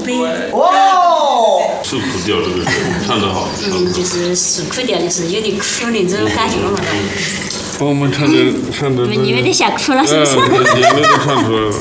碑。 哦， 受苦调这个唱得好。 就是受苦调，就是有点苦那种感觉嘛。 我们唱的。 你们都想哭了是不是？ 眼泪都唱出来了。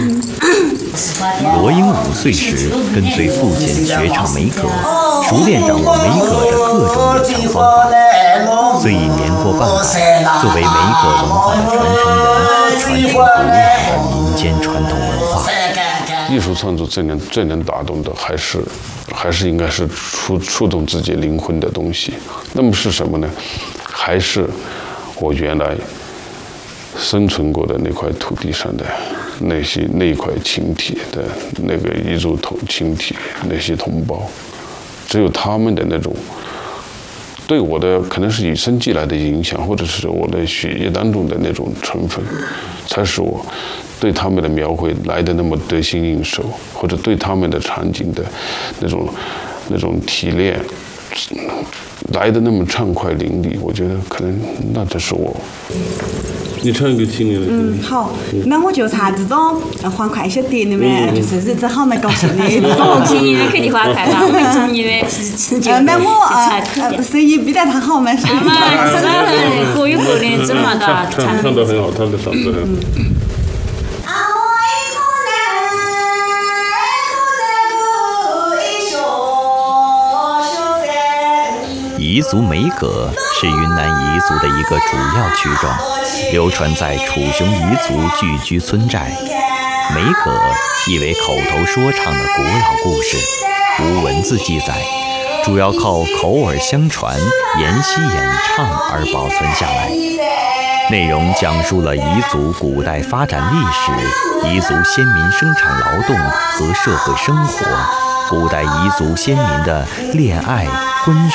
罗英5岁时跟随父亲学唱梅歌，熟练掌握梅歌的各种演唱方法，虽已年过半百，作为梅歌文化的传承人，传承古老的民间传统文化。 艺术创作最能打动的，还是应该是触动自己灵魂的东西。那么是什么呢？还是我原来生存过的那块土地上的那一块青体的那个彝族青体那些同胞，只有他们的那种对我的可能是与生俱来的影响，或者是我的血液当中的那种成分，才使我对他们的描绘来得那么得心应手，或者对他们的场景的那种提炼来得那么畅快淋漓。我觉得可能那就是我。你唱一个青年的歌。 好，那我就唱这种欢快一些点的嘛，就是日子好蛮高兴的。 青年肯定欢快吧，我们青年的是那我声音比他好蛮是。 各有各的这么的唱得很好，他的嗓子很好。 彝族梅歌是云南彝族的一个主要曲种，流传在楚雄彝族聚居村寨。梅歌意为口头说唱的古老故事，无文字记载，主要靠口耳相传、沿袭演唱而保存下来。内容讲述了彝族古代发展历史、彝族先民生产劳动和社会生活、古代彝族先民的恋爱、婚